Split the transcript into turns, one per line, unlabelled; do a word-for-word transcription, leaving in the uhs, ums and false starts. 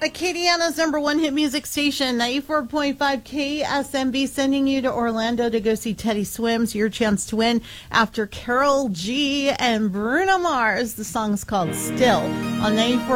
Acadiana's number one hit music station, ninety-four point five K S M B, sending you to Orlando to go see Teddy Swims. Your chance to win after Carol G and Bruno Mars. The song's called Still on ninety-four.